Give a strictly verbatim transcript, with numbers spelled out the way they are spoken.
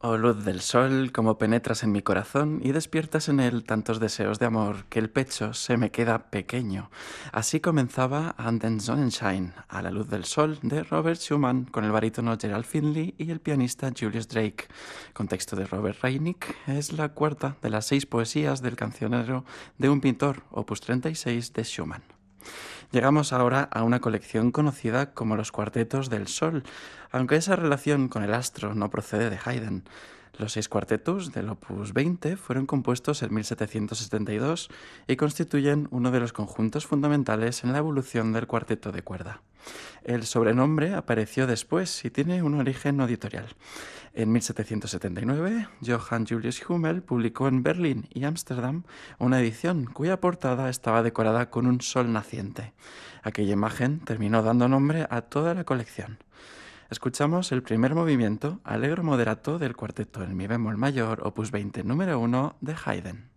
Oh luz del sol, como penetras en mi corazón y despiertas en él tantos deseos de amor que el pecho se me queda pequeño. Así comenzaba An den Sonnenschein, a la luz del sol, de Robert Schumann, con el barítono Gerald Finley y el pianista Julius Drake. Con texto de Robert Reinik, es la cuarta de las seis poesías del cancionero de un pintor, opus treinta y seis de Schumann. Llegamos ahora a una colección conocida como los Cuartetos del Sol, aunque esa relación con el astro no procede de Haydn. Los seis cuartetos del Opus veinte fueron compuestos en mil setecientos setenta y dos y constituyen uno de los conjuntos fundamentales en la evolución del cuarteto de cuerda. El sobrenombre apareció después y tiene un origen editorial. En mil setecientos setenta y nueve, Johann Julius Hummel publicó en Berlín y Ámsterdam una edición cuya portada estaba decorada con un sol naciente. Aquella imagen terminó dando nombre a toda la colección. Escuchamos el primer movimiento, Allegro moderato, del cuarteto en mi bemol mayor, opus veinte número uno de Haydn.